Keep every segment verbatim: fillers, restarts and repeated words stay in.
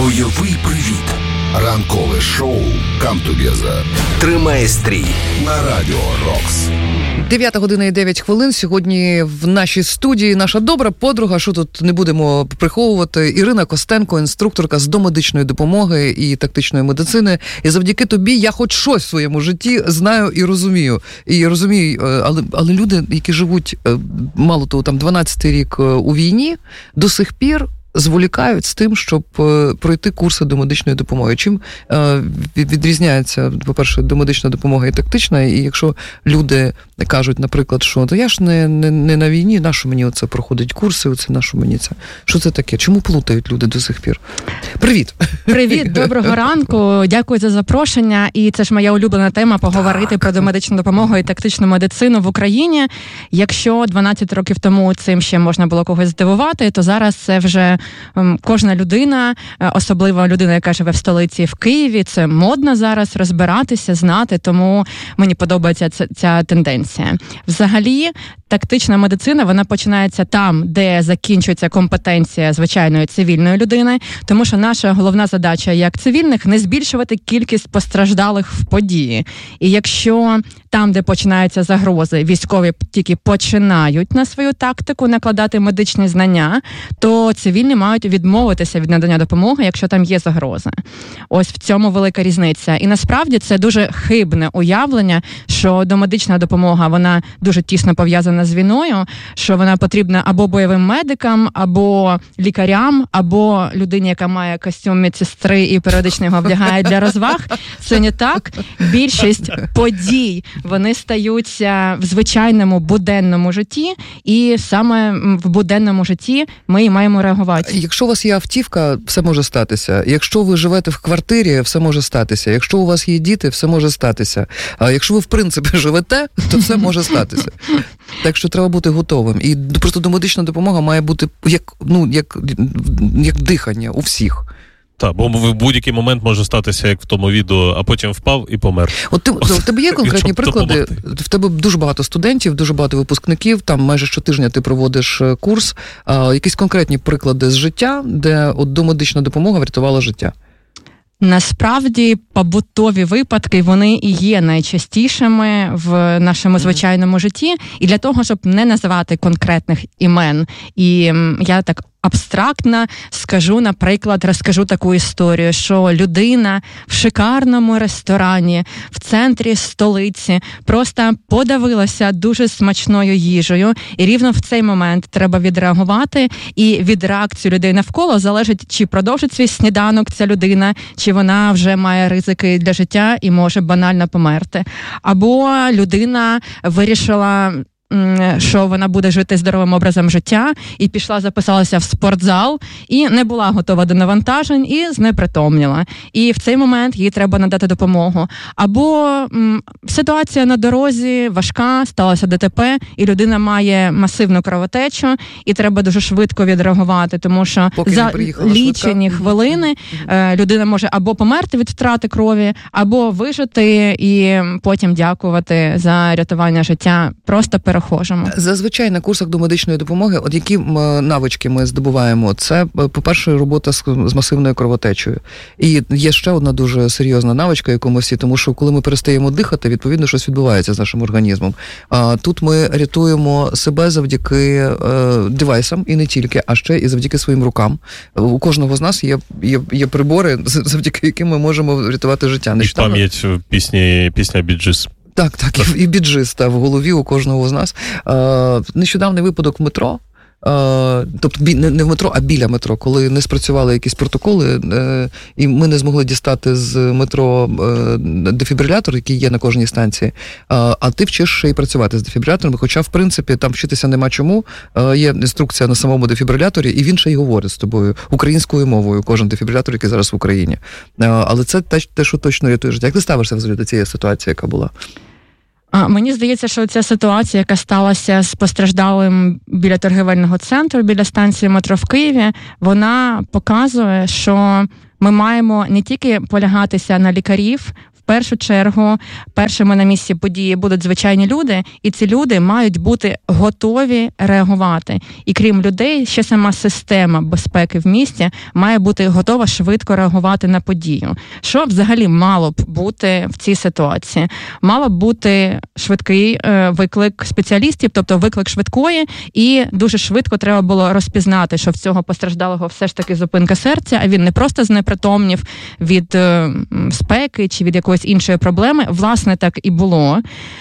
Бойовий привіт. Ранкове шоу «Come Together». Тримай стрій на Радіо Рокс. дев'ята година і дев'ять хвилин. Сьогодні в нашій студії наша добра подруга, що тут не будемо приховувати, Ірина Костенко, інструкторка з домедичної допомоги і тактичної медицини. І завдяки тобі я хоч щось в своєму житті знаю і розумію. І розумію, але, але люди, які живуть, мало того, там дванадцятий рік у війні, до сих пір зволікають з тим, щоб пройти курси домедичної допомоги. Чим відрізняється, по-перше, домедична допомога і тактична, і якщо люди кажуть, наприклад, що то я ж не, не, не на війні, нащо мені оце проходить курси, оце нащо мені це? Що це таке? Чому плутають люди до сих пір? Привіт! Привіт, доброго ранку, дякую за запрошення, і це ж моя улюблена тема поговорити так. про домедичну допомогу і тактичну медицину в Україні. Якщо дванадцять років тому цим ще можна було когось здивувати, то зараз це вже кожна людина, особливо людина, яка живе в столиці, в Києві, це модно зараз розбиратися, знати, тому мені подобається ця, ця тенденція. Взагалі, тактична медицина, вона починається там, де закінчується компетенція звичайної цивільної людини, тому що наша головна задача як цивільних – не збільшувати кількість постраждалих в події. І якщо там, де починаються загрози, військові тільки починають на свою тактику накладати медичні знання, то цивільні мають відмовитися від надання допомоги, якщо там є загрози. Ось в цьому велика різниця. І насправді це дуже хибне уявлення, що домедична допомога, вона дуже тісно пов'язана з війною, що вона потрібна або бойовим медикам, або лікарям, або людині, яка має костюм медсестри і періодично його вдягає для розваг. Це не так. Більшість подій, вони стаються в звичайному буденному житті, і саме в буденному житті ми і маємо реагувати. Якщо у вас є автівка, все може статися. Якщо ви живете в квартирі, все може статися. Якщо у вас є діти, все може статися. А якщо ви, в принципі, живете, то все може статися. Так що треба бути готовим. І просто домедична допомога має бути як, ну, як, як дихання у всіх. Так, бо в будь-який момент може статися, як в тому відео, а потім впав і помер. От ти, в тебе є конкретні приклади? В тебе дуже багато студентів, дуже багато випускників, там майже щотижня ти проводиш курс. А, якісь конкретні приклади з життя, де от домедична допомога врятувала життя? Насправді, побутові випадки, вони і є найчастішими в нашому звичайному житті. І для того, щоб не називати конкретних імен, і я так абстрактно скажу, наприклад, розкажу таку історію, що людина в шикарному ресторані в центрі столиці просто подавилася дуже смачною їжею, і рівно в цей момент треба відреагувати, і від реакції людей навколо залежить, чи продовжить свій сніданок ця людина, чи вона вже має ризики для життя і може банально померти. Або людина вирішила, що вона буде жити здоровим образом життя, і пішла, записалася в спортзал, і не була готова до навантажень, і знепритомніла. І в цей момент їй треба надати допомогу. Або м, ситуація на дорозі важка, сталося ДТП, і людина має масивну кровотечу, і треба дуже швидко відреагувати, тому що Поки за лічені швидка. хвилини е, людина може або померти від втрати крові, або вижити і потім дякувати за рятування життя просто переходити. Зазвичай на курсах домедичної допомоги, от які навички ми здобуваємо? Це, по-перше, робота з, з масивною кровотечею. І є ще одна дуже серйозна навичка, яку ми всі, тому що коли ми перестаємо дихати, відповідно, щось відбувається з нашим організмом. А тут ми рятуємо себе завдяки е, девайсам, і не тільки, а ще і завдяки своїм рукам. У кожного з нас є, є, є прибори, завдяки яким ми можемо врятувати життя. І пам'ять пісні, пісня «Біджис». Так, так, і біджиста в голові у кожного з нас. Нещодавний випадок в метро, тобто не в метро, а біля метро, коли не спрацювали якісь протоколи, і ми не змогли дістати з метро дефібрилятор, який є на кожній станції, а ти вчиш ще й працювати з дефібриляторами, хоча, в принципі, там вчитися нема чому, є інструкція на самому дефібриляторі, і він ще й говорить з тобою українською мовою, кожен дефібрилятор, який зараз в Україні. Але це те, те що точно рятує життя. Як ти ставишся взагалі до цієї ситуації, яка була? А, мені здається, що ця ситуація, яка сталася з постраждалим біля торгівельного центру, біля станції метро в Києві, вона показує, що ми маємо не тільки полягатися на лікарів В першу чергу, першими на місці події будуть звичайні люди, і ці люди мають бути готові реагувати. І крім людей, ще сама система безпеки в місті має бути готова швидко реагувати на подію. Що взагалі мало б бути в цій ситуації? Мало б бути швидкий е, виклик спеціалістів, тобто виклик швидкої, і дуже швидко треба було розпізнати, що в цього постраждалого все ж таки зупинка серця, а він не просто знепритомнів від е, спеки чи від якоїсь іншої проблеми. Власне, так і було.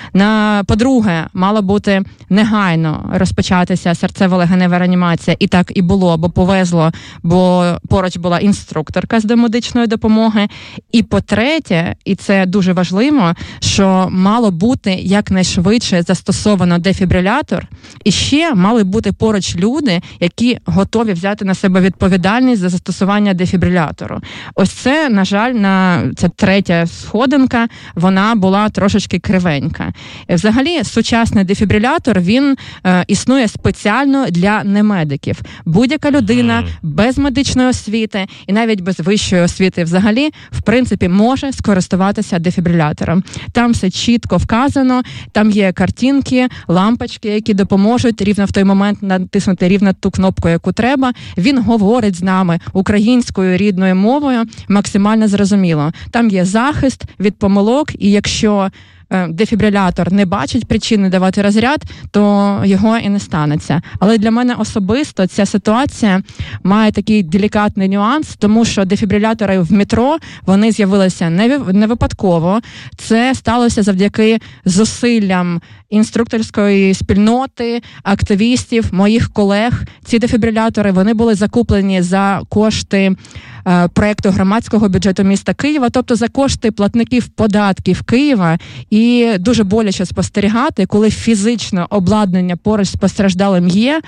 На, по-друге, мало бути негайно розпочатися серцево-легенева реанімація, і так і було, бо повезло, бо поруч була інструкторка з домедичної допомоги. І по-третє, і це дуже важливо, що мало бути якнайшвидше застосовано дефібрилятор, і ще мали бути поруч люди, які готові взяти на себе відповідальність за застосування дефібрилятору. Ось це, на жаль, на це третя сходинка, вона була трошечки кривенька. Взагалі, сучасний дефібрилятор, він е, існує спеціально для немедиків. Будь-яка людина без медичної освіти і навіть без вищої освіти взагалі, в принципі, може скористуватися дефібрилятором. Там все чітко вказано, там є картинки, лампочки, які допоможуть рівно в той момент натиснути рівно ту кнопку, яку треба. Він говорить з нами українською рідною мовою, максимально зрозуміло. Там є захист від помилок, і якщо дефібрилятор не бачить причини давати розряд, то його і не станеться. Але для мене особисто ця ситуація має такий делікатний нюанс, тому що дефібрилятори в метро, вони з'явилися не, не випадково. Це сталося завдяки зусиллям інструкторської спільноти, активістів, моїх колег. Ці дефібрилятори, вони були закуплені за кошти е, проєкту громадського бюджету міста Києва, тобто за кошти платників податків Києва. І дуже боляче спостерігати, коли фізично обладнання поруч з постраждалим є,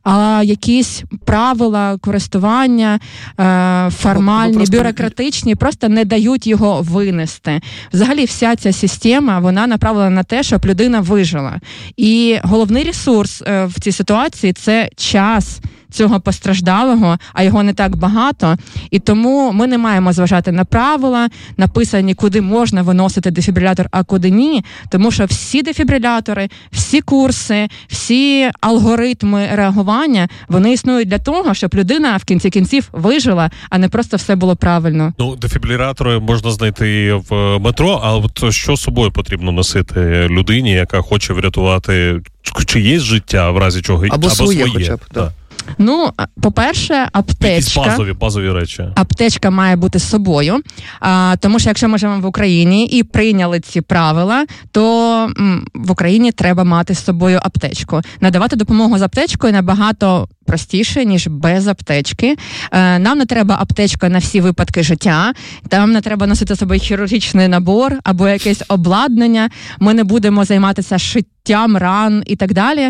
а якісь правила користування е, формальні, просто... бюрократичні, просто не дають його винести. Взагалі вся ця система, вона направлена на те, щоб людина вижила. І головний ресурс е, в цій ситуації – це час цього постраждалого, а його не так багато. І тому ми не маємо зважати на правила, написані, куди можна виносити дефібрилятор, а куди ні. Тому що всі дефібрилятори, всі курси, всі алгоритми реагування, вони існують для того, щоб людина в кінці кінців вижила, а не просто все було правильно. Ну, дефібрилятори можна знайти в метро, а от що з собою потрібно носити людині, яка хоче врятувати чиєсь життя в разі чого? Або, або своє, своє хоча б. Так. Ну, по-перше, аптечка. Якісь базові, базові речі. Аптечка має бути з собою, а, тому що якщо ми живемо в Україні і прийняли ці правила, то м, в Україні треба мати з собою аптечку. Надавати допомогу з аптечкою набагато простіше, ніж без аптечки. Е, нам не треба аптечка на всі випадки життя, там не треба носити з собою хірургічний набор або якесь обладнання, ми не будемо займатися шиттям ран і так далі. Е,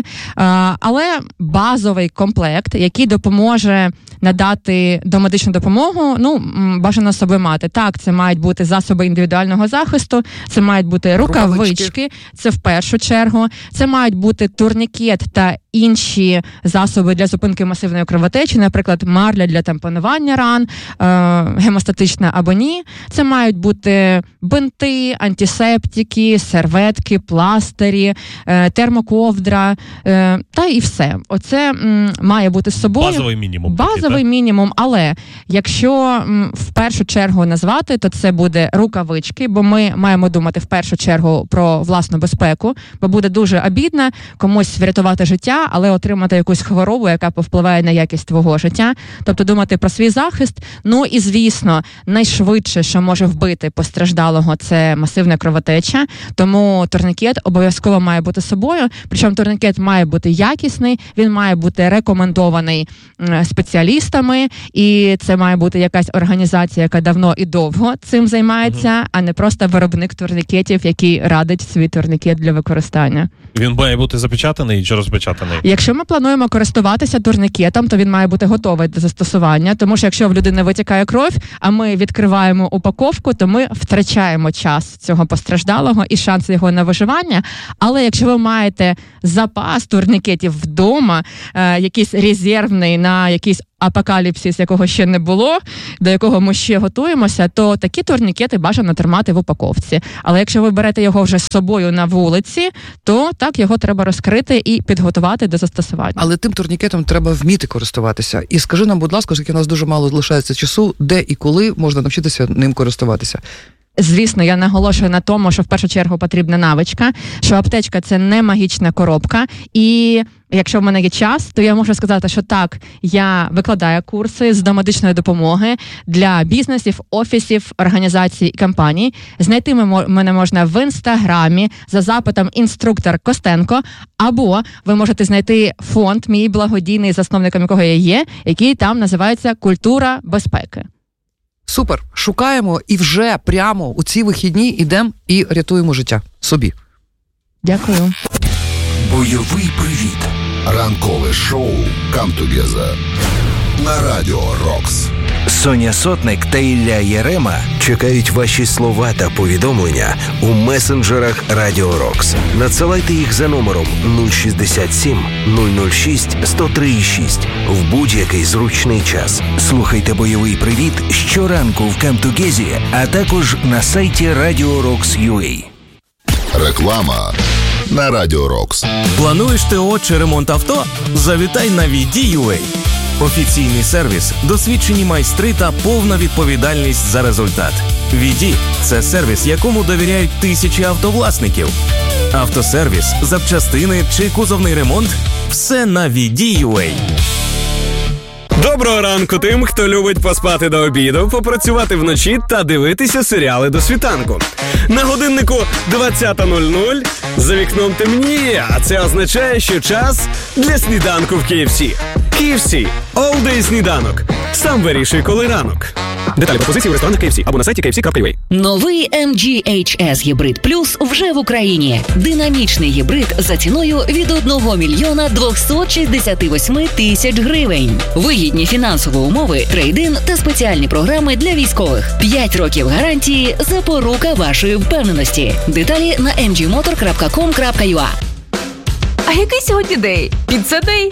але базовий комплект, який допоможе надати домедичну допомогу, ну, бажано з собою мати. Так, це мають бути засоби індивідуального захисту, це мають бути рукавички, рукавички. Це в першу чергу, це мають бути турнікет та інші засоби для зупинки масивної кровотечі, наприклад, марля для тампонування ран, е, гемостатична або ні. Це мають бути бинти, антисептики, серветки, пластирі, е, термоковдра, е, та і все. Оце м, має бути з собою. Базовий мінімум. Базовий такий, мінімум, але якщо м, в першу чергу назвати, то це буде рукавички, бо ми маємо думати в першу чергу про власну безпеку, бо буде дуже обідно комусь врятувати життя, але отримати якусь хворобу, яка повпливає на якість твого життя. Тобто думати про свій захист. Ну і, звісно, найшвидше, що може вбити постраждалого, це масивна кровотеча. Тому турнікет обов'язково має бути з собою. Причому турнікет має бути якісний, він має бути рекомендований спеціалістами, і це має бути якась організація, яка давно і довго цим займається, uh-huh. а не просто виробник турнікетів, який радить свій турнікет для використання. Він має бути запечатаний чи розпечатаний? Якщо ми плануємо користуватися турнікетом, то він має бути готовий до застосування, тому що якщо в людини витікає кров, а ми відкриваємо упаковку, то ми втрачаємо час цього постраждалого і шанс його на виживання. Але якщо ви маєте запас турнікетів вдома, е, якийсь резервний на якийсь апокаліпсис, якого ще не було, до якого ми ще готуємося, то такі турнікети бажано тримати в упаковці. Але якщо ви берете його вже з собою на вулиці, то так, його треба розкрити і підготувати до застосування. Але тим турнікетом треба вміти користуватися. І скажи нам, будь ласка, оскільки у нас дуже мало залишається часу, де і коли можна навчитися ним користуватися? Звісно, я наголошую на тому, що в першу чергу потрібна навичка, що аптечка – це не магічна коробка. І якщо в мене є час, то я можу сказати, що так, я викладаю курси з домедичної допомоги для бізнесів, офісів, організацій і компаній. Знайти мене можна в Інстаграмі за запитом «Інструктор Костенко», або ви можете знайти фонд, мій благодійний, засновником якого я є, який там називається «Культура безпеки». Супер, шукаємо і вже прямо у ці вихідні йдемо і рятуємо життя собі. Дякую. Бойовий привіт. Ранкове шоу «Come Together» на Радіо Рокс. Соня Сотник та Ілля Єрема чекають ваші слова та повідомлення у месенджерах Радіо Рокс. Надсилайте їх за номером нуль шістдесят сім нуль нуль шість сто три шість в будь-який зручний час. Слухайте бойовий привіт щоранку в Камтугезі, а також на сайті радіо рокс крапка ю а. Реклама на Радіо Рокс. Плануєш ТО чи ремонт авто? Завітай на ві ді ю ей. Офіційний сервіс, досвідчені майстри та повна відповідальність за результат. ві ді – це сервіс, якому довіряють тисячі автовласників. Автосервіс, запчастини чи кузовний ремонт – все на ві ді ю ей. Доброго ранку тим, хто любить поспати до обіду, попрацювати вночі та дивитися серіали до світанку. На годиннику двадцята нуль нуль, за вікном темніє, а це означає, що час для сніданку в кей еф сі. кей еф сі – All Day сніданок. Сам вирішуй, коли ранок. Деталі пропозиції у ресторанах кей еф сі або на сайті кей еф сі крапка ю а. Новий ем джі ейч ес Гібрид Плюс вже в Україні. Динамічний гібрид за ціною від одного мільйона двохсот шістдесят вісім тисяч гривень. Вигідні фінансові умови, трейд-ін та спеціальні програми для військових. п'ять років гарантії – запорука вашої впевненості. Деталі на ем джі мотор крапка ком крапка ю а. А який сьогодні день? Піца дей?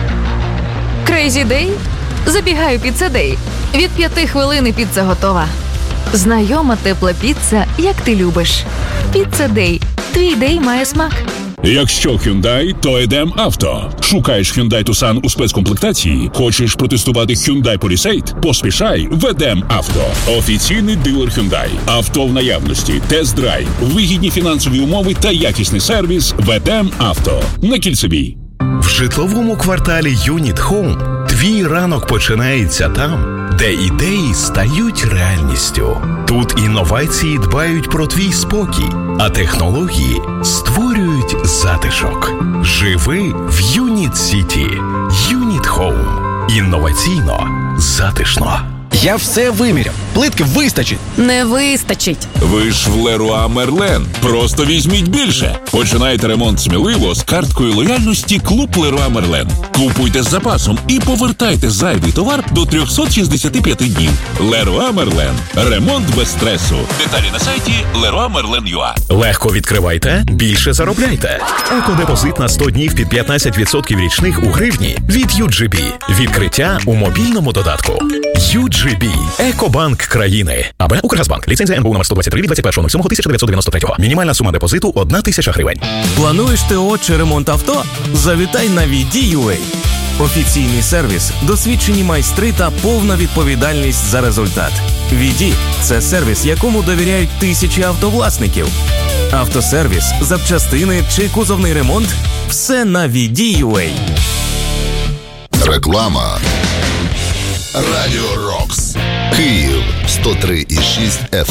Крейзі дей? Забігаю піца дей. Від п'яти хвилин і піца готова. Знайома тепла піца, як ти любиш. Піца дей. Твій дей має смак. Якщо Hyundai, то йдем авто. Шукаєш Hyundai Tucson у спецкомплектації? Хочеш протестувати Hyundai Palisade? Поспішай в Едем Авто. Офіційний дилер Hyundai. Авто в наявності, тест-драйв, вигідні фінансові умови та якісний сервіс в Едем Авто. На Кільцевій. В житловому кварталі Unit Home твій ранок починається там, де ідеї стають реальністю. Тут інновації дбають про твій спокій, а технології створюють затишок. Живи в Unit City. Unit Home. Інноваційно, затишно. Я все виміряв. Плитки вистачить. Не вистачить. Ви ж в Леруа Мерлен. Просто візьміть більше. Починайте ремонт сміливо з карткою лояльності Клуб Леруа Мерлен. Купуйте з запасом і повертайте зайвий товар до триста шістдесят п'ять днів. Леруа Мерлен. Ремонт без стресу. Деталі на сайті леруа мерлен крапка ю а. Легко відкривайте, більше заробляйте. Екодепозит на сто днів під п'ятнадцять відсотків річних у гривні від ю джі бі. Відкриття у мобільному додатку. ю джі бі. Екобанк країни. АБ Укргазбанк. Ліцензія ен бе у номер сто двадцять три від двадцять першого сьомого тисяча дев'ятсот дев'яносто третього. Мінімальна сума депозиту – одна тисяча гривень. Плануєш ТО чи ремонт авто? Завітай на ві ді ю ей. Офіційний сервіс, досвідчені майстри та повна відповідальність за результат. ві ді – це сервіс, якому довіряють тисячі автовласників. Автосервіс, запчастини чи кузовний ремонт – все на ві ді ю ей. Реклама. Радіо Рокс. Київ сто три і шість еф